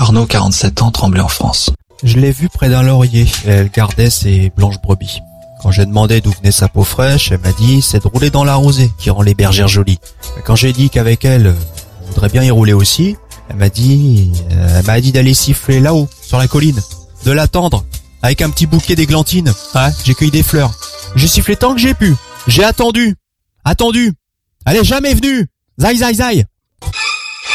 Arnaud, 47 ans, Tremblay en France. Je l'ai vue près d'un laurier. Elle gardait ses blanches brebis. Quand j'ai demandé d'où venait sa peau fraîche, elle m'a dit c'est de rouler dans la rosée qui rend les bergères jolies. Quand j'ai dit qu'avec elle, je voudrais bien y rouler aussi, elle m'a dit d'aller siffler là-haut, sur la colline, de l'attendre, avec un petit bouquet d'églantines. Ouais, j'ai cueilli des fleurs. J'ai sifflé tant que j'ai pu. J'ai attendu. Elle est jamais venue. Zai, zai, zai.